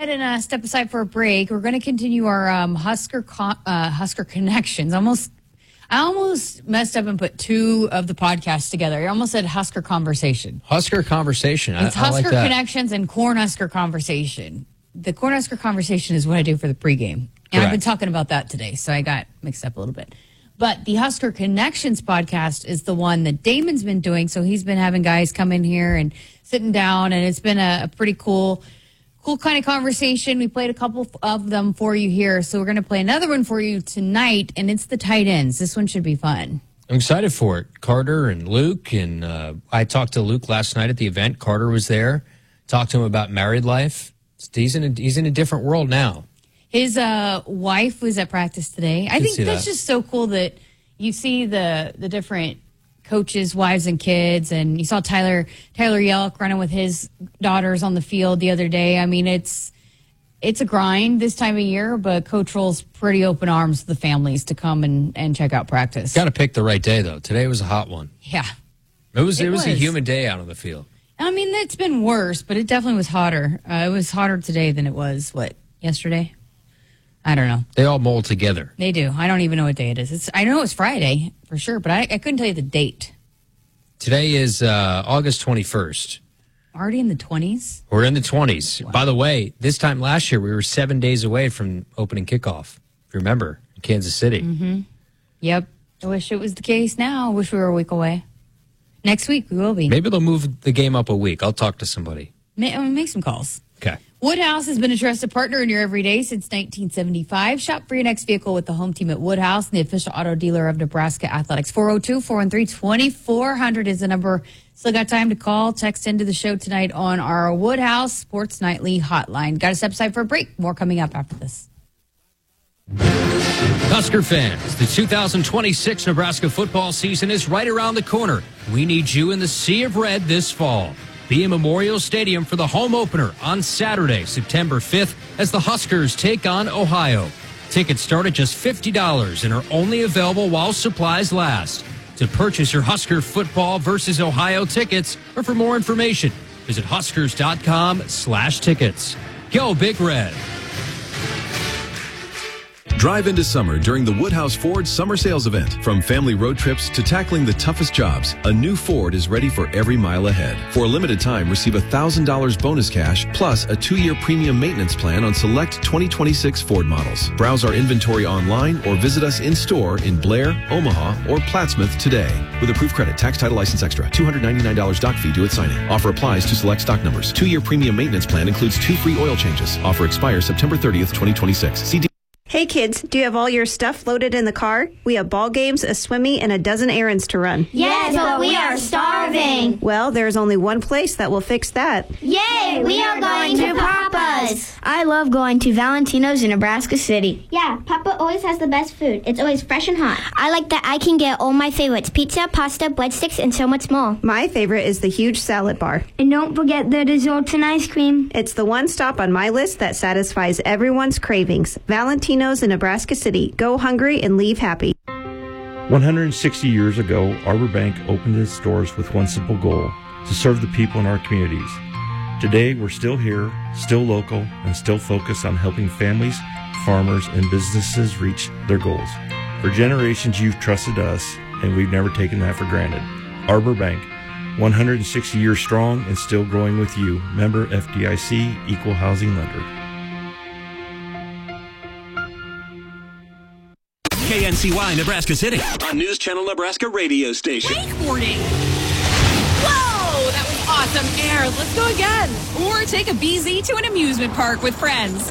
ahead and step aside for a break. We're going to continue our Husker Connections. I almost messed up and put two of the podcasts together. I almost said Husker Conversation. Husker Conversation. It's Husker Connections and Cornhusker Conversation. The Cornhusker Conversation is what I do for the pregame. And I've been talking about that today, so I got mixed up a little bit. But the Husker Connections podcast is the one that Damon's been doing. So he's been having guys come in here and sitting down, and it's been a pretty cool kind of conversation. We played a couple of them for you here. So we're going to play another one for you tonight, and it's the tight ends. This one should be fun. I'm excited for it. Carter and Luke, and I talked to Luke last night at the event. Carter was there. Talked to him about married life. He's in a different world now. His wife was at practice today. I think that's just so cool that you see the different coaches' wives and kids, and you saw Tyler Yelk running with his daughters on the field the other day. I mean, it's a grind this time of year, but Coach Roll's pretty open arms to the families to come and check out practice. Got to pick the right day, though. Today was a hot one. Yeah. It was a humid day out on the field. I mean, it's been worse, but it definitely was hotter. It was hotter today than it was, yesterday? I don't know. They all mold together. They do. I don't even know what day it is. I know it's Friday for sure, but I couldn't tell you the date. Today is August 21st. Already in the 20s? We're in the 20s. Wow. By the way, this time last year, we were 7 days away from opening kickoff. If you remember, in Kansas City. Mm-hmm. Yep. I wish it was the case now. I wish we were a week away. Next week, we will be. Maybe they'll move the game up a week. I'll talk to somebody. Make some calls. Okay. Woodhouse has been a trusted partner in your everyday since 1975. Shop for your next vehicle with the home team at Woodhouse, the official auto dealer of Nebraska Athletics. 402-413-2400 is the number. Still got time to call. Text into the show tonight on our Woodhouse Sports Nightly hotline. Got to step aside for a break. More coming up after this. Husker fans, the 2026 Nebraska football season is right around the corner. We need you in the Sea of Red this fall. Be in Memorial Stadium for the home opener on Saturday, September 5th, as the Huskers take on Ohio. Tickets start at just $50 and are only available while supplies last. To purchase your Husker football versus Ohio tickets, or for more information, visit huskers.com/tickets. Go Big Red. Drive into summer during the Woodhouse Ford Summer Sales Event. From family road trips to tackling the toughest jobs, a new Ford is ready for every mile ahead. For a limited time, receive $1,000 bonus cash plus a 2-year premium maintenance plan on select 2026 Ford models. Browse our inventory online or visit us in-store in Blair, Omaha, or Plattsmouth today. With approved credit, tax, title, license extra, $299 doc fee due at signing. Offer applies to select stock numbers. 2-year premium maintenance plan includes 2 free oil changes. Offer expires September 30th, 2026. Hey kids, do you have all your stuff loaded in the car? We have ball games, a swimmy, and a dozen errands to run. Yes, but we are starving. Well, there's only one place that will fix that. Yay, we are going to Papa's. I love going to Valentino's in Nebraska City. Yeah, Papa always has the best food. It's always fresh and hot. I like that I can get all my favorites, pizza, pasta, breadsticks, and so much more. My favorite is the huge salad bar. And don't forget the desserts and ice cream. It's the one stop on my list that satisfies everyone's cravings. Valentino's in Nebraska City. Go hungry and leave happy. 160 years ago, Arbor Bank opened its doors with one simple goal: to serve the people in our communities. Today, we're still here, still local, and still focused on helping families, farmers, and businesses reach their goals. For generations, you've trusted us, and we've never taken that for granted. Arbor Bank, 160 years strong and still growing with you. Member FDIC, Equal Housing Lender. KNCY Nebraska City on News Channel Nebraska radio station. Wakeboarding. Whoa, that was awesome air. Let's go again. Or take a BZ to an amusement park with friends.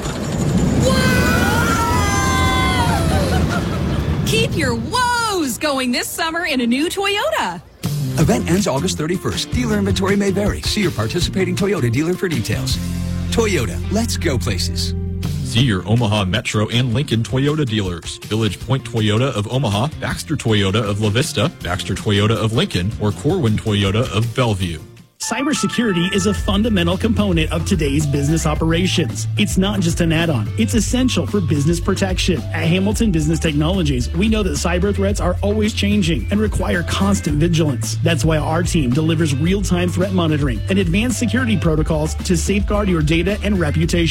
Whoa! Keep your woes going this summer in a new Toyota. Event ends August 31st. Dealer inventory may vary. See your participating Toyota dealer for details. Toyota, let's go places. See your Omaha Metro and Lincoln Toyota dealers. Village Point Toyota of Omaha, Baxter Toyota of La Vista, Baxter Toyota of Lincoln, or Corwin Toyota of Bellevue. Cybersecurity is a fundamental component of today's business operations. It's not just an add-on. It's essential for business protection. At Hamilton Business Technologies, we know that cyber threats are always changing and require constant vigilance. That's why our team delivers real-time threat monitoring and advanced security protocols to safeguard your data and reputation.